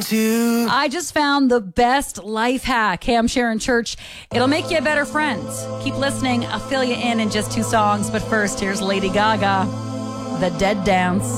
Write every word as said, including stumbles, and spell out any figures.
to. I just found the best life hack. Hey, I'm Sharon Church. It'll make you a better friend. Keep listening. I'll fill you in in just two songs. But first, here's Lady Gaga, The Dead Dance.